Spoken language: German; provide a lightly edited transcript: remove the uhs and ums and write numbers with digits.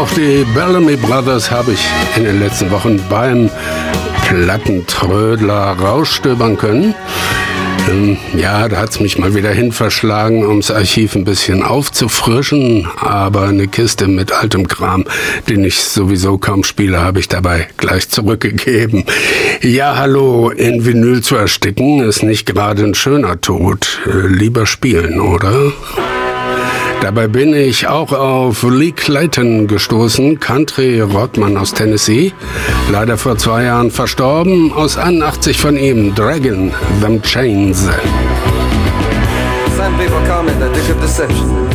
auch die Bellamy Brothers habe ich in den letzten Wochen beim Plattentrödler rausstöbern können. Ja, da hat's mich mal wieder hin verschlagen, ums Archiv ein bisschen aufzufrischen, aber eine Kiste mit altem Kram, den ich sowieso kaum spiele, habe ich dabei gleich zurückgegeben. Ja, hallo, in Vinyl zu ersticken ist nicht gerade ein schöner Tod. Lieber spielen, oder? Dabei bin ich auch auf Lee Clayton gestoßen, Country-Rockmann aus Tennessee. Leider vor 2 Jahren verstorben, aus 81 von ihm, Draggin' Them Chains. Some people call me the Duke of Deception.